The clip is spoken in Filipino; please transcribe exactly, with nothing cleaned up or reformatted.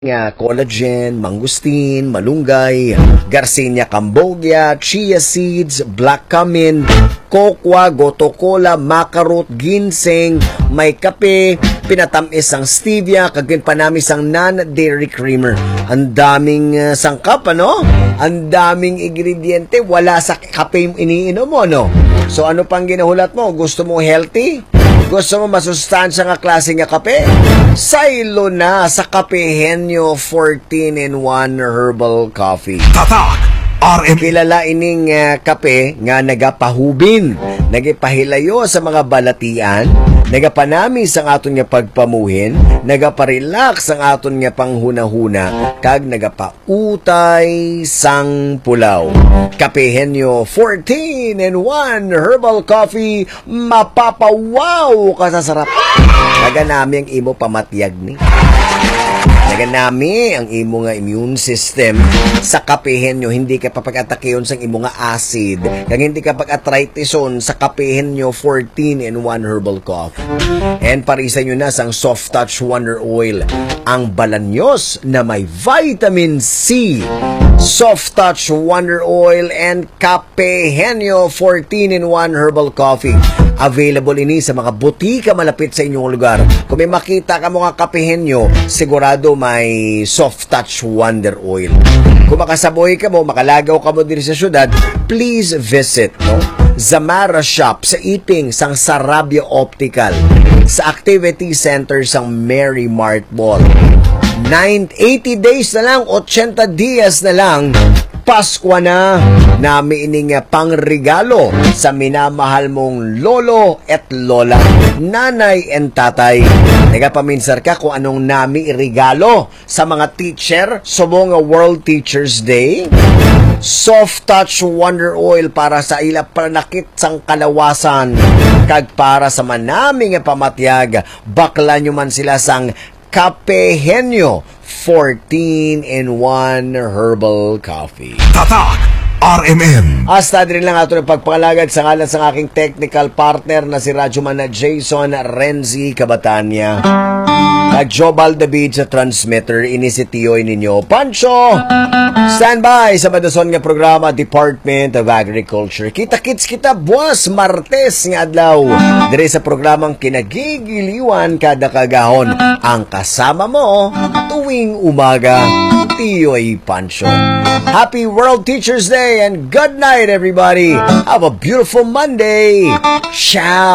nga collagen, mangustin, malunggay, Garcinia cambogia, chia seeds, black cumin, kokwa, goto cola, macarot, ginseng, may kape, pinatamis ang stevia, kagin panamis ang non-dairy creamer. Ang daming uh, sangkap, ano? Ang daming ingrediente, wala sa kape yung iniinom mo, no? So ano pang ginahulat mo? Gusto mo healthy? Gusto mo masustansya nga klase nga kape? Saylo na sa Kapehenyo fourteen in one herbal coffee. Tatak R M. Kilala ining uh, kape nga nagapahubin, nagapahilayo sa mga balatian, nagapanami sa aton nga pagpamuhin, nagaparelax ang aton nga panghuna-huna, kag nagapautay sang pulaw. Kapehenyo fourteen in one herbal coffee, mapapawaw ka sa sarap. Naganami ang imo pamatyag ni. Naganami ang imo nga immune system sa kapehenyo. Hindi ka papag-atakeyon sa imo nga acid. Kag hindi ka pag-arthritison sa Kapehenyo fourteen in one herbal coffee. And parisa nyo na sang Soft Touch Wonder Oil. Ang balanyos na may vitamin C. Soft Touch Wonder Oil and Kapehenyo fourteen in one herbal coffee. Available ini sa mga butika malapit sa inyong lugar. Kung may makita ka mga Kapehenyo, sigurado may Soft Touch Wonder Oil. Kung makasaboy ka mo, makalagaw ka mo diri sa syudad, please visit no? Zamara Shop sa Iping sang Sarabia Optical, sa Activity Center sang Mary Mart Mall. eighty days na lang, eighty dias na lang, Pasko na, nami ining pangregalo sa minamahal mong lolo at lola, nanay and tatay. Nagapaminsar ka kung anong nami irigalo sa mga teacher sa mga World Teachers Day. Soft Touch Wonder Oil para sa ila panakit sang kalawasan, kag para sa manami nga pamatyag, bakla nyo man sila sang Kapehenyo fourteen in one herbal coffee. Tatak R M M. Hasta din lang ato ng pagpangalagad sa ngalan sa aking technical partner na si Radyoman na Jason Renzi Cabatania. Nag-Jobal David sa transmitter, ini si Tiyoy ninyo, Pancho. Standby sa madason nga programa, Department of Agriculture. Kita-kits kita buwas Martes nga adlaw. Dire sa programang kinagigiliwan kada kagahon. Ang kasama mo tuwing umaga, Tiyoy Pancho. Happy World Teachers Day and good night everybody. Have a beautiful Monday. Ciao.